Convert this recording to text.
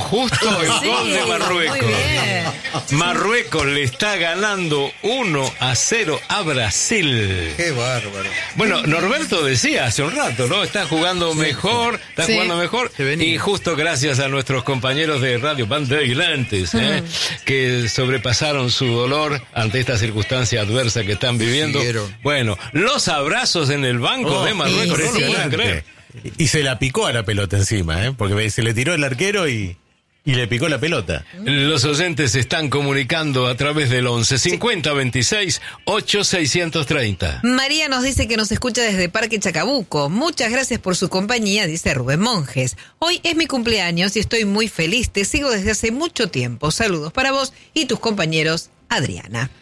justo el gol de Marruecos. Muy bien. Marruecos le está ganando 1-0 a Brasil. Qué bárbaro. Bueno, Norberto decía hace un rato, ¿no? Está jugando mejor, jugando mejor. Y justo gracias a nuestros compañeros de Radio Bandeirantes, que sobrepasaron su dolor ante esta circunstancia adversa que están viviendo. Bueno, los abrazos en el banco de Marruecos, no lo pueden creer. Y se la picó a la pelota encima, porque se le tiró el arquero y le picó la pelota. Los oyentes se están comunicando a través del 11 50 26 8 630. María nos dice que nos escucha desde Parque Chacabuco. Muchas gracias por su compañía, dice Rubén Monjes. Hoy es mi cumpleaños y estoy muy feliz. Te sigo desde hace mucho tiempo. Saludos para vos y tus compañeros, Adriana.